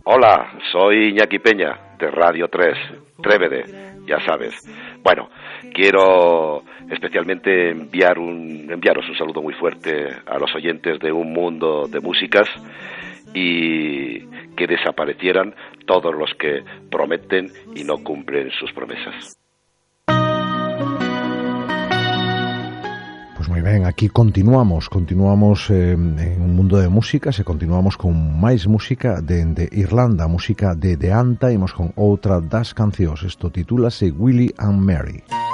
Hola, soy Iñaki Peña, de Radio 3, Trévede, ya sabes. Bueno, quiero especialmente enviaros un saludo muy fuerte a los oyentes de Un Mundo de Músicas y que desaparecieran todos los que prometen y no cumplen sus promesas. Pues moi ben, aquí continuamos en Un Mundo de Músicas e continuamos con máis música de Irlanda, música de Anta, imos con outra das cancións, isto titúlase Willie and Mary.